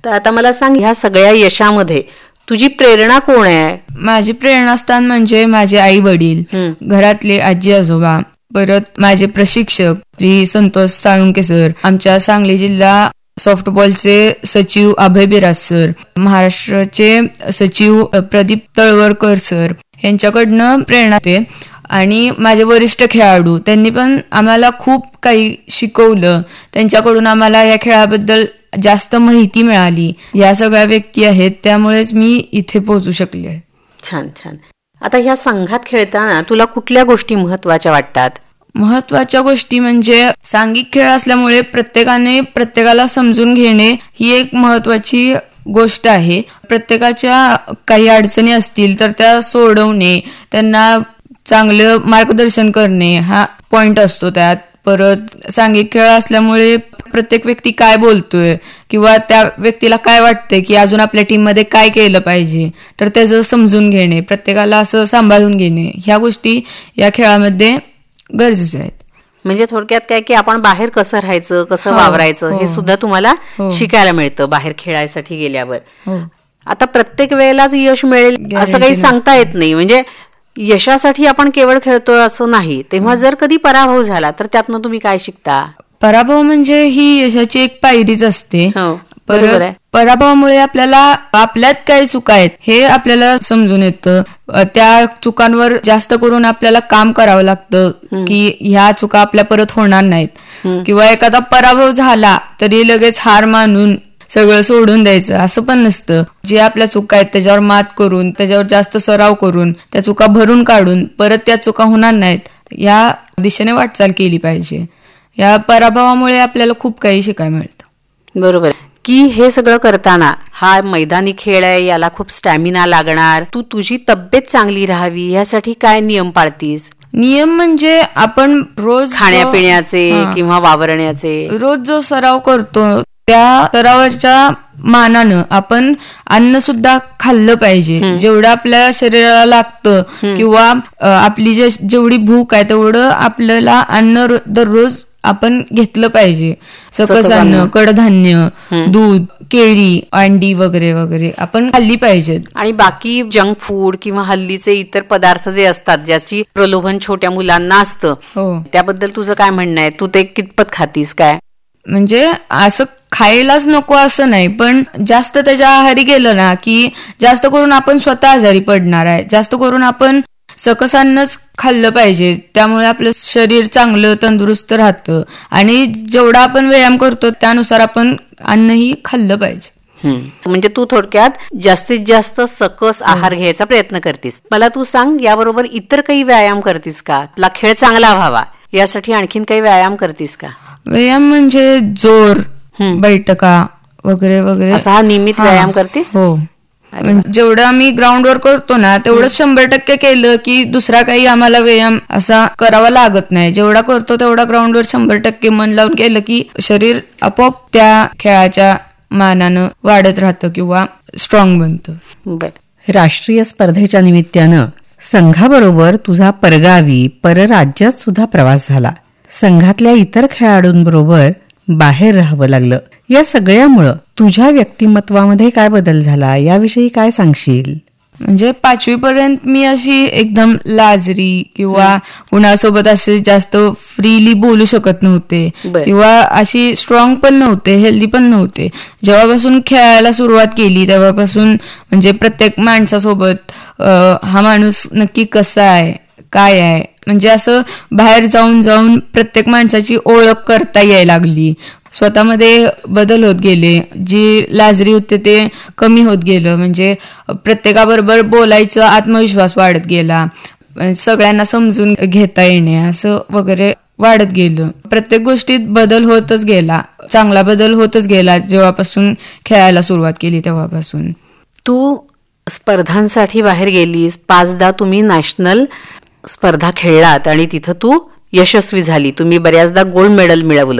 तर आता मला सांग, ह्या सगळ्या यशामध्ये तुझी प्रेरणा कोण आहे? माझी प्रेरणास्थान म्हणजे माझे आई वडील, घरातले आजी आजोबा, परत माझे प्रशिक्षक श्री संतोष साळुंके सर, आमच्या सांगली जिल्हा सॉफ्टबॉलचे सचिव अभय बिराज सर, महाराष्ट्राचे सचिव प्रदीप तळवरकर सर, यांच्याकडनं प्रेरणा आहे. आणि माझे वरिष्ठ खेळाडू, त्यांनी पण आम्हाला खूप काही शिकवलं. त्यांच्याकडून आम्हाला या खेळाबद्दल जास्त माहिती मिळाली. या सगळ्या व्यक्ती आहेत, त्यामुळेच मी इथे पोहोचू शकले आहे. छान छान. आता ह्या संघात खेळताना तुला कुठल्या गोष्टी महत्वाच्या वाटतात? महत्वाच्या गोष्टी म्हणजे सांघिक खेळ असल्यामुळे प्रत्येकाने प्रत्येकाला समजून घेणे ही एक महत्वाची गोष्ट आहे. प्रत्येकाच्या काही अडचणी असतील तर त्या सोडवणे, त्यांना चांगलं मार्गदर्शन करणे हा पॉइंट असतो त्यात. परत सांघिक खेळ असल्यामुळे प्रत्येक व्यक्ती काय बोलतोय किंवा त्या व्यक्तीला काय वाटतंय की अजून आपल्या टीममध्ये काय केलं पाहिजे, तर त्याचं समजून घेणे, प्रत्येकाला असं सांभाळून घेणे, ह्या गोष्टी या खेळामध्ये गरजेच्या आहेत. म्हणजे थोडक्यात काय की आपण बाहेर कसं राहायचं, कसं वावरायचं हे सुद्धा तुम्हाला शिकायला मिळतं बाहेर खेळायसाठी गेल्यावर. आता प्रत्येक वेळेलाच यश मिळेल असं काही सांगता येत नाही. म्हणजे यशासाठी आपण केवळ खेळतोय असं नाही. तेव्हा जर कधी पराभव झाला तर त्यातनं तुम्ही काय शिकता? पराभव म्हणजे ही यशाची एक पायरीच असते. पराभवामुळे आपल्याला आपल्यात काय चुका आहेत हे आपल्याला समजून येतं. त्या चुकांवर जास्त करून आपल्याला काम करावं लागतं की ह्या चुका आपल्या परत होणार नाहीत. किंवा एखादा पराभव झाला तरी लगेच हार मानून सगळं सोडून द्यायचं असं पण नसतं. जे आपल्या चुका आहेत त्याच्यावर मात करून, त्याच्यावर जास्त सराव करून, त्या चुका भरून काढून परत त्या चुका होणार नाहीत या दिशेने वाटचाल केली पाहिजे. या पराभवामुळे आपल्याला खूप काही शिकायला मिळतं. बरोबर की हे सगळं करताना हा मैदानी खेळ आहे, याला खूप स्टॅमिना लागणार. तू तुझी तब्येत चांगली राहावी यासाठी काय नियम पाळतीस? नियम म्हणजे आपण रोज खाण्यापिण्याचे किंवा वावरण्याचे रोज जो सराव करतो त्या सरावाच्या मानानं आपण अन्न सुद्धा खाल्लं पाहिजे. जेवढं आपल्या शरीराला लागतं किंवा आपली जेवढी भूक आहे तेवढं आपल्याला अन्न दररोज आपण घेतलं पाहिजे. सकस अन्न, कडधान्य, दूध, केळी, अंडी वगैरे वगैरे आपण खाल्ली पाहिजेत. आणि बाकी जंक फूड किंवा हल्लीचे इतर पदार्थ जे असतात ज्याची प्रलोभन छोट्या मुलांना असतं, त्याबद्दल तुझं काय म्हणणं आहे? तू ते कितपत खातीस काय? म्हणजे असं खायलाच नको असं नाही, पण जास्त त्याच्या आहारी गेलं ना की जास्त करून आपण स्वतः आजारी पडणार आहे. जास्त करून आपण सकस अन्नच खाल्लं पाहिजे. त्यामुळे आपलं शरीर चांगलं तंदुरुस्त राहतं. आणि जेवढा आपण व्यायाम करतो त्यानुसार आपण अन्नही खाल्लं पाहिजे. म्हणजे तू थोडक्यात जास्तीत जास्त सकस आहार घ्यायचा प्रयत्न करतीस. मला तू सांग, याबरोबर इतर काही व्यायाम करतीस का? आपला खेळ चांगला व्हावा यासाठी आणखीन काही व्यायाम करतीस का? व्यायाम म्हणजे जोर, बैठका वगैरे वगैरे असा हा नियमित व्यायाम करतीस? हो. जेवढं आम्ही ग्राउंडवर करतो ना तेवढं 100% केलं की दुसरा काही आम्हाला व्यायाम असा करावा लागत नाही. जेवढा करतो तेवढा ग्राउंडवर 100% मन लावून केलं की शरीर आपोआप त्या खेळाच्या मानानं वाढत राहतं किंवा स्ट्रॉंग बनतं. राष्ट्रीय स्पर्धेच्या निमित्तानं संघाबरोबर तुझा परगावी, परराज्यात सुद्धा प्रवास झाला. संघातल्या इतर खेळाडूंबरोबर बाहेर राहावं लागलं. या सगळ्यामुळं तुझ्या व्यक्तिमत्वामध्ये काय बदल झाला याविषयी काय सांगशील? म्हणजे 5वी पर्यंत मी अशी एकदम लाजरी किंवा कुणासोबत असे जास्त फ्रीली बोलू शकत नव्हते किंवा अशी स्ट्रॉंग पण नव्हते, हेल्दी पण नव्हते. जेव्हापासून खेळायला सुरुवात केली तेव्हापासून म्हणजे प्रत्येक माणसासोबत हा माणूस नक्की कसा आहे, काय आहे, म्हणजे असं बाहेर जाऊन जाऊन प्रत्येक माणसाची ओळख करता यायला लागली. स्वतःमध्ये बदल होत गेले. जी लाजरी होते ते कमी होत गेलं. म्हणजे प्रत्येकाबरोबर बोलायचं आत्मविश्वास वाढत गेला. सगळ्यांना समजून घेता येणे असं वगैरे वाढत गेलं. प्रत्येक गोष्टीत बदल होतच गेला, चांगला बदल होतच गेला जेव्हापासून खेळायला सुरुवात केली तेव्हापासून. तू स्पर्धांसाठी बाहेर गेलीस, 5दा तुम्ही नॅशनल स्पर्धा खेळलात आणि तिथं तू यशस्वी झाली. तुम्ही बऱ्याचदा गोल्ड मेडल मिळवलं.